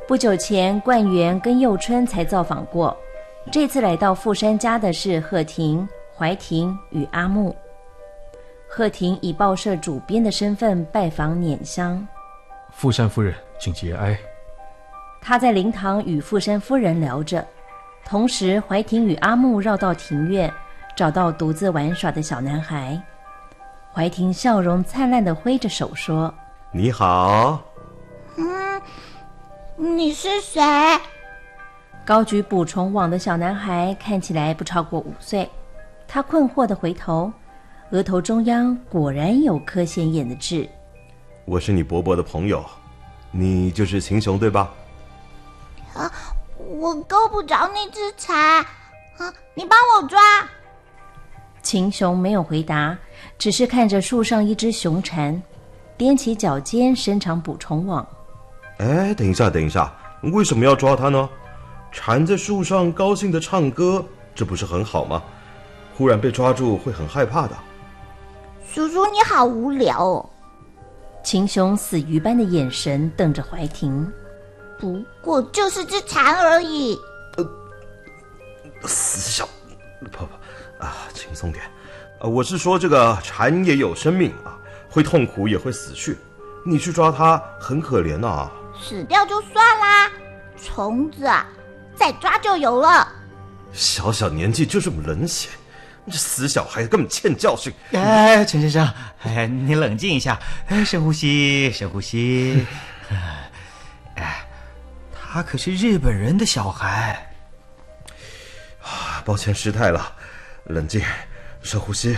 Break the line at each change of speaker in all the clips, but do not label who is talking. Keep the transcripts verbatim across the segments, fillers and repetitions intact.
不久前，冠元跟佑春才造访过，这次来到富山家的是贺婷、怀婷与阿木。贺婷以报社主编的身份拜访碾香。
富山夫人，请节哀。
他在灵堂与富山夫人聊着，同时怀婷与阿木绕到庭院，找到独自玩耍的小男孩。怀婷笑容灿烂地挥着手说：
你好。
嗯，你是谁？
高举捕虫网的小男孩看起来不超过五岁，他困惑地回头，额头中央果然有颗显眼的痣。
我是你伯伯的朋友，你就是秦雄对吧？
啊，我够不着那只蝉，啊，你帮我抓。
秦雄没有回答，只是看着树上一只雄蝉，踮起脚尖伸长捕虫网。
哎，等一下，等一下，为什么要抓它呢？蝉在树上高兴地唱歌，这不是很好吗？忽然被抓住会很害怕的。
叔叔你好无聊哦。
秦雄死鱼般的眼神瞪着怀婷。
不过就是只蝉而已。
呃，死小，不不啊，轻松点。呃，我是说这个蝉也有生命啊，会痛苦也会死去，你去抓它很可怜啊。
死掉就算啦，虫子啊，再抓就有了。
小小年纪就这么冷血，这死小孩根本欠教训。
哎，陈先生，哎，你冷静一下，哎，深呼吸，深呼吸。哎，他可是日本人的小孩。
啊，抱歉失态了，冷静，深呼吸。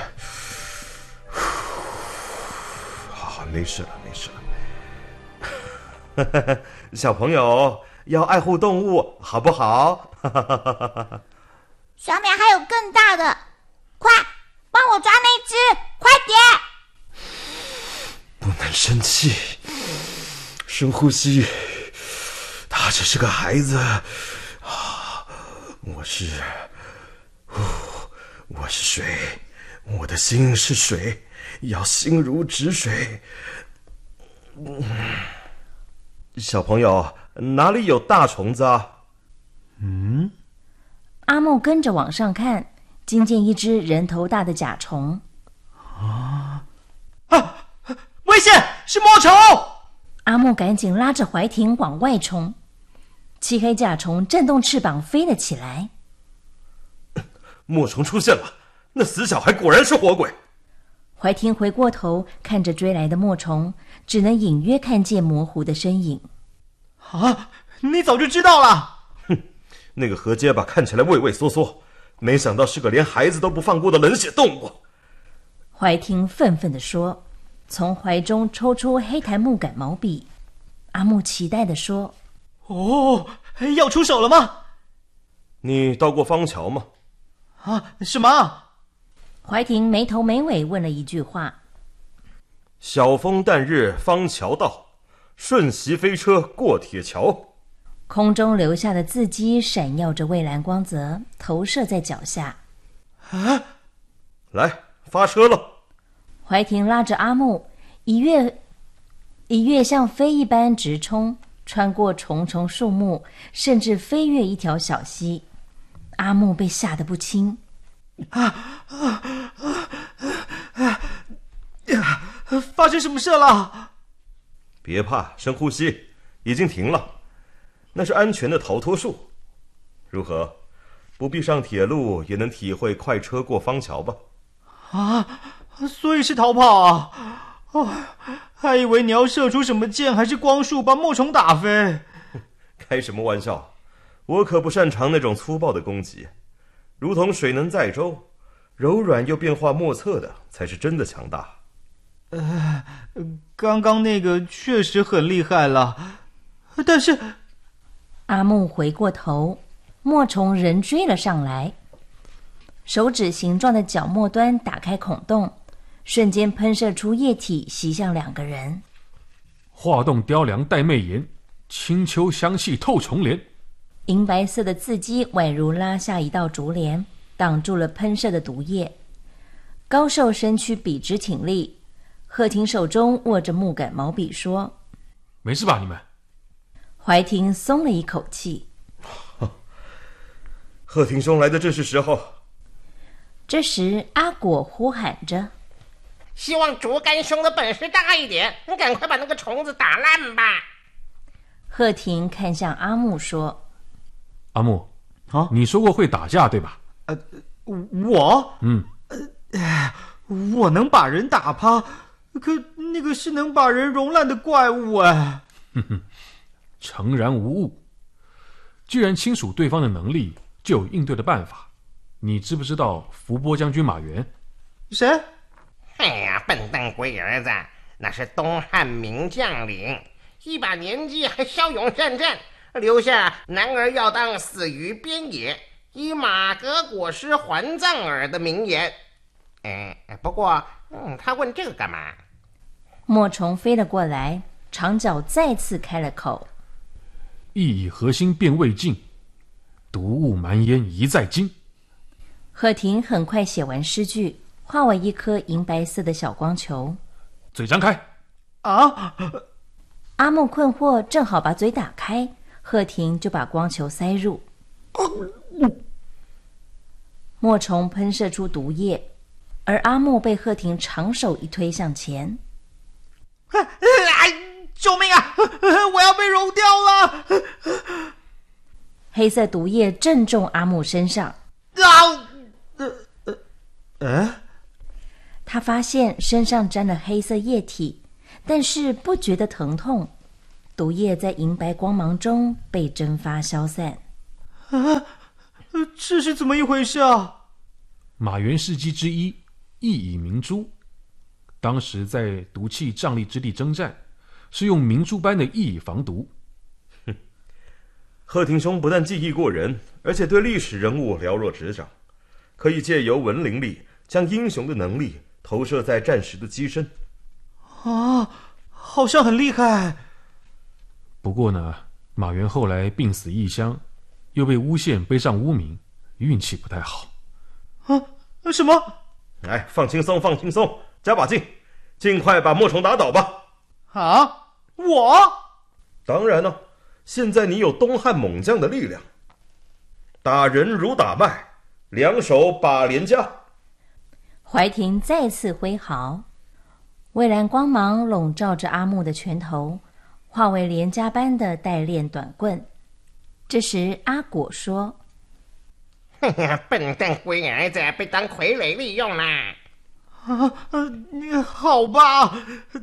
好，没事了，没事了。小朋友要爱护动物，好不好？
上面还有更大的，快帮我抓那只，快点！
不能生气，深呼吸。他只是个孩子啊，我是，我是水，我的心是水，要心如止水。嗯，小朋友，哪里有大虫子啊？
嗯，
阿木跟着往上看，惊见一只人头大的甲虫。
啊啊！危险！是魔虫！
阿木赶紧拉着怀婷往外冲。漆黑甲虫震动翅膀飞了起来。
魔虫出现了，那死小孩果然是活鬼。
怀婷回过头看着追来的魔虫，只能隐约看见模糊的身影。
啊，你早就知道了。
哼，那个河结巴看起来畏畏缩缩，没想到是个连孩子都不放过的冷血动物。
怀婷愤愤地说，从怀中抽出黑檀木杆毛笔。阿木期待地说：
哦，要出手了吗？
你到过芳桥吗？
啊，什么？
怀婷没头没尾问了一句话。
晓风淡日芳桥到，瞬息飞车过铁桥。
空中留下的字迹闪耀着蔚蓝光泽，投射在脚下。
啊！
来，发车了。
怀婷拉着阿木，一跃一跃像飞一般直冲，穿过重重树木，甚至飞越一条小溪。阿木被吓得不轻。
啊啊啊啊！呀，发生什么事了？
别怕，深呼吸，已经停了。那是安全的逃脱术。如何？不必上铁路也能体会快车过芳桥吧？
啊，所以是逃跑啊！哦，还以为你要射出什么箭还是光束把墨虫打飞。
开什么玩笑，我可不擅长那种粗暴的攻击。如同水能载舟，柔软又变化莫测的才是真的强大。
呃，刚刚那个确实很厉害了，但是……
阿木回过头，墨虫仍追了上来。手指形状的角末端打开孔洞，瞬间喷射出液体，袭向两个人。
化冻雕梁带媚颜，清秋香气透重帘。
银白色的字迹宛如拉下一道竹帘，挡住了喷射的毒液。高瘦身躯笔直挺立，贺婷手中握着木杆毛笔说：
没事吧你们？
怀廷松了一口气。
贺廷兄来的正是时候。
这时阿果呼喊着：
希望竹竿兄的本事大一点，你赶快把那个虫子打烂吧。
贺廷看向阿木说：
阿木，
啊，
你说过会打架对吧？
呃，我，
嗯，
呃，我能把人打趴，可那个是能把人融烂的怪物哎。
哼哼，诚然无误。既然清楚对方的能力，就有应对的办法。你知不知道伏波将军马援？
谁？
哎呀，笨蛋龟儿子，那是东汉名将领，一把年纪还骁勇善战，留下男儿要当死于边野，以马革裹尸还葬耳的名言。哎，不过，嗯，他问这个干嘛？
莫虫飞了过来，长角再次开了口：
意以核心变未尽，毒雾蛮烟一再惊。
贺廷很快写完诗句，化为一颗银白色的小光球。
嘴张开！
啊！
阿木困惑，正好把嘴打开，贺廷就把光球塞入。墨虫喷射出毒液，而阿木被贺廷长手一推向前。
哎，救命啊！我要被融掉了！
黑色毒液正中阿木身上。
啊！呃呃，哎，
他发现身上沾了黑色液体，但是不觉得疼痛。毒液在银白光芒中被蒸发消散。
啊，这是怎么一回事啊？
马援事迹之一，意以明珠。当时在毒气瘴疠之地征战，是用明珠般的意以防毒。
哼，贺廷兄不但技艺过人，而且对历史人物了若指掌，可以借由文灵力将英雄的能力投射在战时的机身。
啊，好像很厉害。
不过呢，马援后来病死异乡，又被诬陷背上污名，运气不太好。
啊，什么？
哎，放轻松，放轻松，加把劲，尽快把莫虫打倒吧。
啊，我？
当然了，现在你有东汉猛将的力量，打人如打麦，两手把连家。
怀廷再次挥毫，蔚蓝光芒笼罩着阿木的拳头，化为连家般的带链短棍。这时阿果说：
哎呀，笨蛋龟儿子被当傀儡利用啦！
啊，你好吧？啊！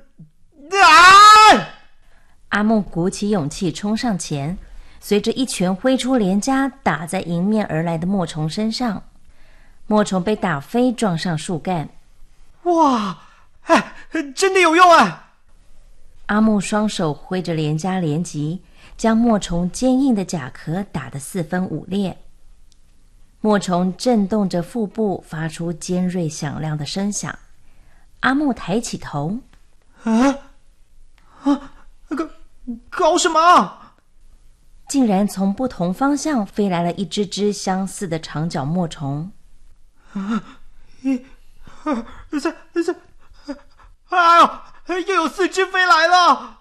阿木鼓起勇气冲上前，随着一拳挥出连家，打在迎面而来的墨虫身上。墨虫被打飞，撞上树干。
哇，哎，真的有用啊！
阿木双手挥着连家连击，将墨虫坚硬的甲壳打得四分五裂。墨虫震动着腹部，发出尖锐响亮的声响。阿木抬起头，
啊啊，搞搞什么？
竟然从不同方向飞来了一只只相似的长角墨虫。
啊，一、二、三、三，哎呦，又有四只飞来了！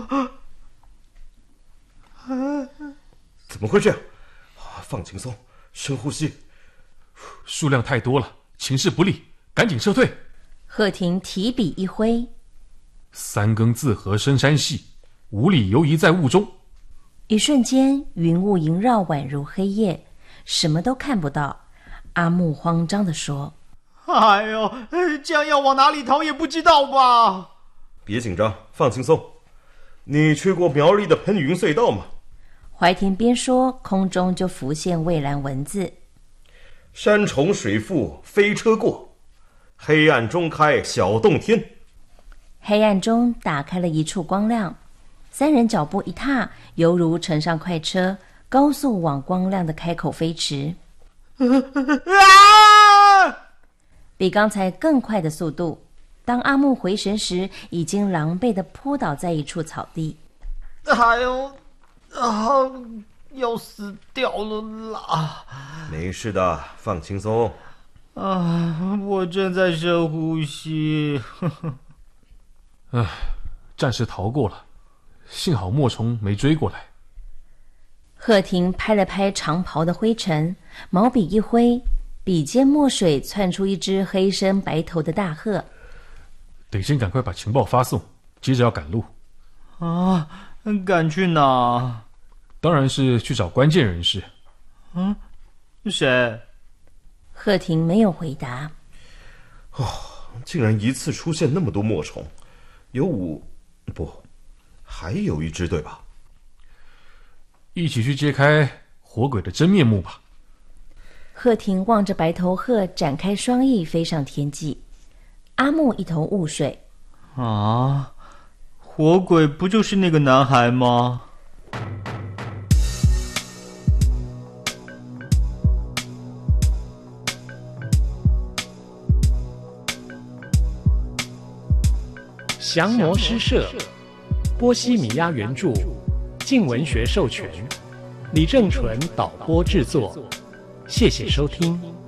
啊，怎么会这样？放轻松，深呼吸。
数量太多了，情势不利，赶紧撤退。
贺廷提笔一挥，
三更自合深山系，无理游移在雾中。
一瞬间，云雾萦绕，宛如黑夜，什么都看不到。阿木慌张地说：
哎呦，这样要往哪里逃也不知道吧？
别紧张，放轻松。你去过苗栗的喷云隧道吗？
怀廷边说，空中就浮现蔚蓝文字：
山重水复飞车过，黑暗中开小洞天。
黑暗中打开了一处光亮，三人脚步一踏，犹如乘上快车，高速往光亮的开口飞驰。
啊！
比刚才更快的速度。当阿木回神时，已经狼狈地扑倒在一处草地。
哎呦，啊，要死掉了啦！
没事的，放轻松。
啊，我正在深呼吸。
唉，暂时逃过了，幸好墨虫没追过来。
贺廷拍了拍长袍的灰尘，毛笔一挥，笔尖墨水窜出一只黑身白头的大鹤。
得先赶快把情报发送，接着要赶路。
啊，赶去哪？
当然是去找关键人士。
嗯，谁？
贺廷没有回答。
哦，竟然一次出现那么多墨虫，有五，不，还有一只，对吧？
一起去揭开火鬼的真面目吧。
贺廷望着白头鹤展开双翼飞上天际，阿木一头雾水。
啊，火鬼不就是那个男孩吗？
降魔诗社，波西米亚原著，静文学授权，李正淳导播制作，谢谢收听。